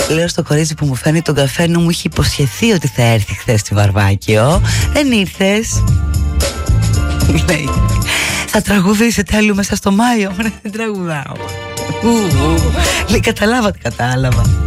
Λέω στο κορίτσι που μου φέρνει τον καφέ, μου είχε υποσχεθεί ότι θα έρθει χθες στη Βαρβάκιο. Δεν ήρθες. Λέει, θα τραγουδήσετε αλλού μέσα στο Μάιο. Δεν τραγουδάω. Λέει, κατάλαβα.